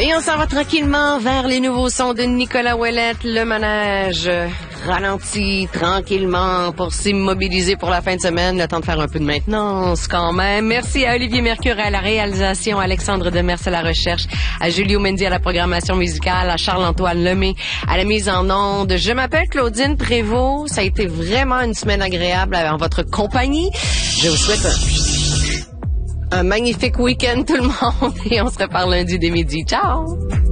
Et on s'en va tranquillement vers les nouveaux sons de Nicolas Ouellette. Le manège ralentit tranquillement pour s'immobiliser pour la fin de semaine. Le temps de faire un peu de maintenance quand même. Merci à Olivier Mercure à la réalisation, à Alexandre Demers à la recherche, à Julio Mendy à la programmation musicale, à Charles-Antoine Lemay à la mise en onde. Je m'appelle Claudine Prévost. Ça a été vraiment une semaine agréable en votre compagnie. Je vous souhaite un magnifique week-end tout le monde et on se reparle lundi dès midi. Ciao!